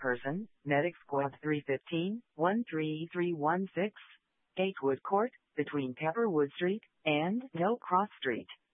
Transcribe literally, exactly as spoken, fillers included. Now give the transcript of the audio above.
person, Medic Squad three fifteen, one three three one six, Gatewood Court, between Pepperwood Street and No Cross Street.